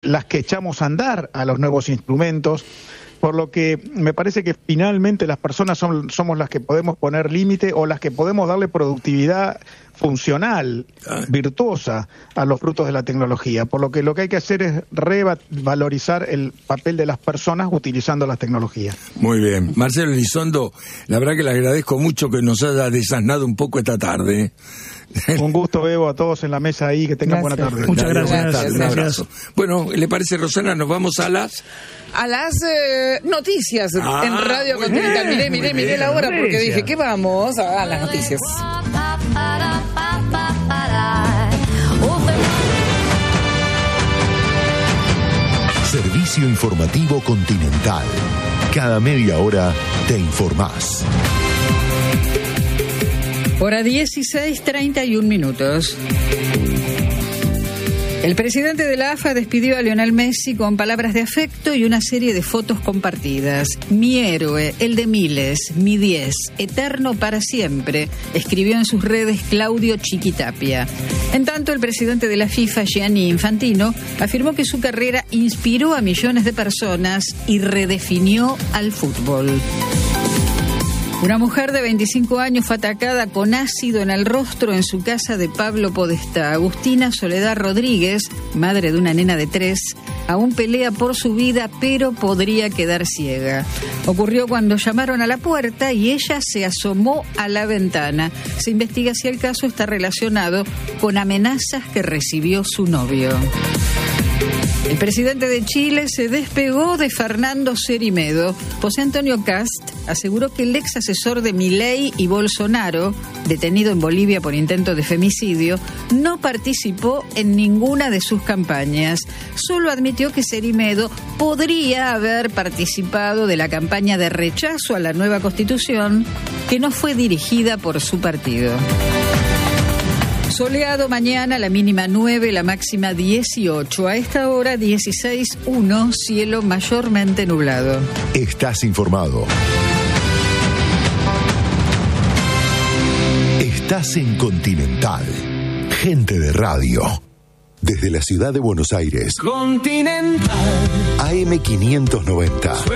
las que echamos a andar a los nuevos instrumentos, por lo que me parece que finalmente las personas somos las que podemos poner límite o las que podemos darle productividad funcional, virtuosa a los frutos de la tecnología, por lo que hay que hacer es revalorizar el papel de las personas utilizando las tecnologías. Muy bien. Marcelo Elizondo, la verdad que le agradezco mucho que nos haya desasnado un poco esta tarde. Un gusto, Bebo, a todos en la mesa ahí, que tengan buena tarde. Muchas gracias. Un abrazo. Bueno, ¿le parece, Rosana? Nos vamos a las noticias en Radio Continental. Miré la hora porque dije, ¿qué vamos? A las noticias. Servicio informativo Continental. Cada media hora te informás. Hora 16:31. El presidente de la AFA despidió a Lionel Messi con palabras de afecto y una serie de fotos compartidas. Mi héroe, el de miles, mi 10, eterno para siempre, escribió en sus redes Claudio Chiquitapia. En tanto, el presidente de la FIFA, Gianni Infantino, afirmó que su carrera inspiró a millones de personas y redefinió al fútbol. Una mujer de 25 años fue atacada con ácido en el rostro en su casa de Pablo Podestá. Agustina Soledad Rodríguez, madre de una nena de 3, aún pelea por su vida, pero podría quedar ciega. Ocurrió cuando llamaron a la puerta y ella se asomó a la ventana. Se investiga si el caso está relacionado con amenazas que recibió su novio. El presidente de Chile se despegó de Fernando Cerimedo. José Antonio Cast aseguró que el ex asesor de Milei y Bolsonaro, detenido en Bolivia por intento de femicidio, no participó en ninguna de sus campañas. Solo admitió que Cerimedo podría haber participado de la campaña de rechazo a la nueva Constitución, que no fue dirigida por su partido. Soleado mañana, la mínima 9, la máxima 18. A esta hora 16:01, cielo mayormente nublado. Estás informado. Estás en Continental. Gente de radio. Desde la ciudad de Buenos Aires. Continental. AM 590.